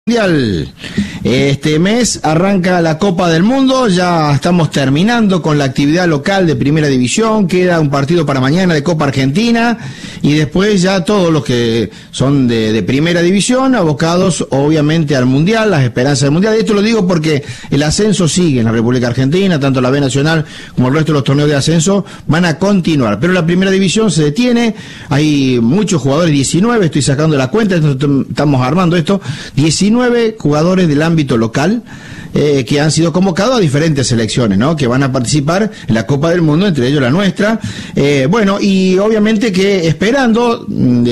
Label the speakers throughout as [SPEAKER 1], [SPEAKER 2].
[SPEAKER 1] Mundial. Este mes arranca la Copa del Mundo, ya estamos terminando con la actividad local de Primera División, queda un partido para mañana de Copa Argentina y después ya todos los que son de Primera División abocados obviamente al Mundial, las esperanzas del Mundial. Esto lo digo porque el ascenso sigue en la República Argentina, tanto la B Nacional como el resto de los torneos de ascenso van a continuar, pero la Primera División se detiene, hay muchos jugadores, 19, estoy sacando la cuenta, estamos armando esto, 19 jugadores del ámbito local que han sido convocados a diferentes selecciones, ¿no? Que van a participar en la Copa del Mundo, entre ellos la nuestra. Bueno, y obviamente que esperando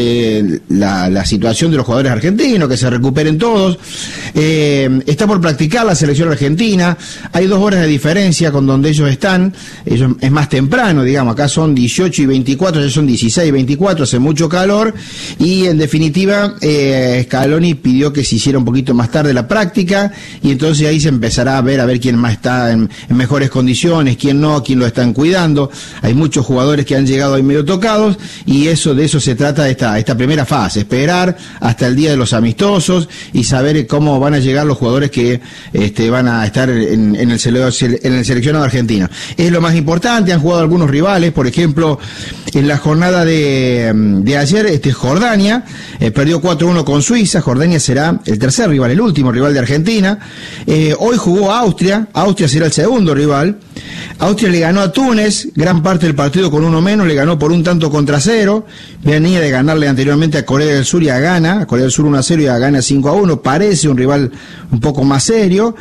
[SPEAKER 1] la situación de los jugadores argentinos, que se recuperen todos. Está por practicar la selección argentina. Hay 2 horas de diferencia con donde ellos están. Ellos es más temprano, digamos. Acá son 18 y 24, ya son 16 y 24, hace mucho calor. Y en definitiva, Scaloni pidió que se hiciera un poquito más tarde la práctica. Y entonces ahí se empezará a ver quién más está en mejores condiciones, quién no, quién lo están cuidando. Hay muchos jugadores que han llegado ahí medio tocados y de eso se trata esta primera fase, esperar hasta el día de los amistosos y saber cómo van a llegar los jugadores que van a estar en el seleccionado argentino. Es lo más importante, han jugado algunos rivales, por ejemplo, en la jornada de ayer, Jordania perdió 4-1 con Suiza. Jordania será el tercer rival, el último rival de Argentina. Hoy jugó Austria será el segundo rival. Austria le ganó a Túnez, gran parte del partido con uno menos, le ganó por 1-0. Venía de ganarle anteriormente a Corea del Sur y a Ghana, a Corea del Sur 1-0 y a Ghana 5-1, parece un rival un poco más serio.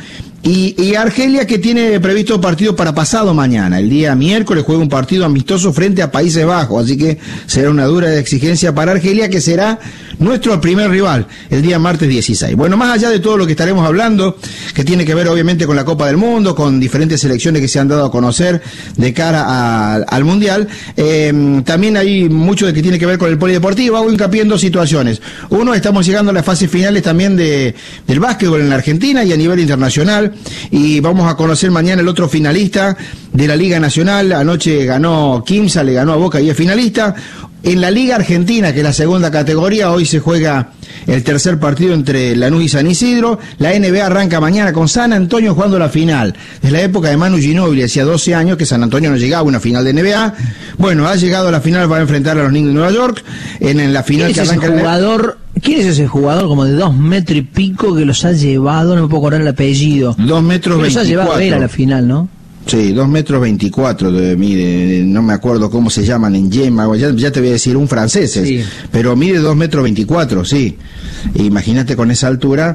[SPEAKER 1] Y Argelia, que tiene previsto partido para pasado mañana, el día miércoles juega un partido amistoso frente a Países Bajos, así que será una dura exigencia para Argelia, que será nuestro primer rival el día martes 16. Bueno, más allá de todo lo que estaremos hablando, que tiene que ver obviamente con la Copa del Mundo, con diferentes selecciones que se han dado a conocer de cara al Mundial, también hay mucho de que tiene que ver con el polideportivo. Hago hincapié en 2 situaciones. Uno, estamos llegando a las fases finales también del básquetbol en la Argentina y a nivel internacional. Y vamos a conocer mañana el otro finalista de la Liga Nacional. Anoche ganó Quimsa, le ganó a Boca y es finalista. En la Liga Argentina, que es la segunda categoría, hoy se juega el tercer partido entre Lanús y San Isidro. La NBA arranca mañana con San Antonio jugando la final. Desde la época de Manu Ginóbili, hacía 12 años que San Antonio no llegaba a una final de NBA. Bueno, ha llegado a la final, va a enfrentar a los Knicks de Nueva York. En la final que arranca
[SPEAKER 2] ¿Quién es ese jugador como de 2 metros y pico que los ha llevado? No me puedo acordar el apellido.
[SPEAKER 1] 2 metros 24.
[SPEAKER 2] Los ha llevado a él a la final, ¿no?
[SPEAKER 1] Sí, 2 metros 24 mide, no me acuerdo cómo se llaman en Yema, ya te voy a decir, un francés, sí. Pero mide 2 metros 24, sí. Imagínate con esa altura,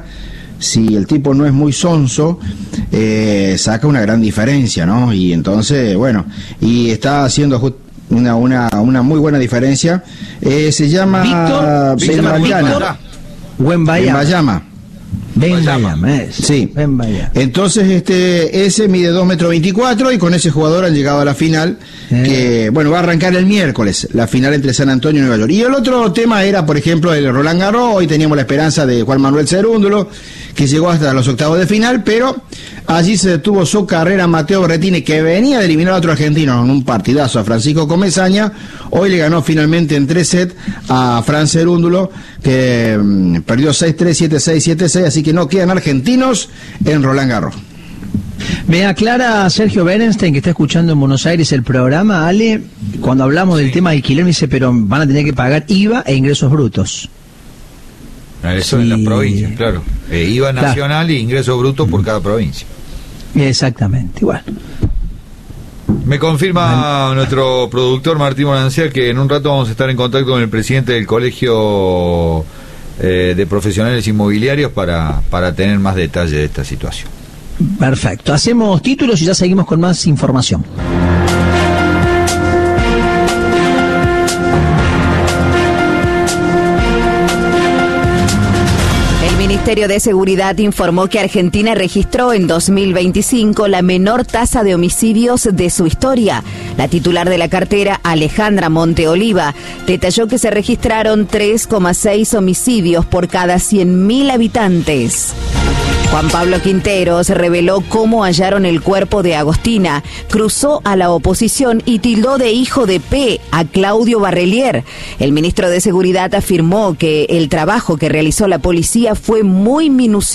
[SPEAKER 1] si el tipo no es muy sonso, saca una gran diferencia, ¿no? Y entonces, bueno, y está haciendo una muy buena diferencia. Se llama
[SPEAKER 2] Víctor
[SPEAKER 1] Wembanyama. Sí. Entonces ese mide 2 metros 24 y con ese jugador han llegado a la final, que bueno, va a arrancar el miércoles la final entre San Antonio y Nueva York. Y el otro tema era, por ejemplo, el Roland Garros. Hoy teníamos la esperanza de Juan Manuel Cerúndulo, que llegó hasta los octavos de final, pero allí se detuvo su carrera Mateo Berrettini, que venía de eliminar a otro argentino en un partidazo, a Francisco Comesaña. Hoy le ganó finalmente en 3 sets a Fran Cerúndulo, que perdió 6-3, 7-6, 7-6, así que no quedan argentinos en Roland Garros.
[SPEAKER 2] Me aclara Sergio Berenstein, que está escuchando en Buenos Aires el programa, Ale, cuando hablamos del tema de alquiler, me dice, pero van a tener que pagar IVA e ingresos brutos.
[SPEAKER 3] Eso en las provincias, claro. IVA nacional y ingresos brutos por cada provincia.
[SPEAKER 2] Exactamente, igual.
[SPEAKER 3] Me confirma nuestro productor Martín Monancial que en un rato vamos a estar en contacto con el presidente del Colegio de Profesionales Inmobiliarios para tener más detalle de esta situación.
[SPEAKER 2] Perfecto. Hacemos títulos y ya seguimos con más información.
[SPEAKER 4] El Ministerio de Seguridad informó que Argentina registró en 2025 la menor tasa de homicidios de su historia. La titular de la cartera, Alejandra Monteoliva, detalló que se registraron 3,6 homicidios por cada 100.000 habitantes. Juan Pablo Quinteros reveló cómo hallaron el cuerpo de Agostina, cruzó a la oposición y tildó de hijo de P a Claudio Barrelier. El ministro de Seguridad afirmó que el trabajo que realizó la policía fue muy minucioso